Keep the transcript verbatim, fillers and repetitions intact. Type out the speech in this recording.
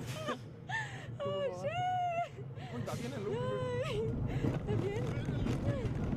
Oh, shit! Uy, está bien el look. Ay, ¿está bien?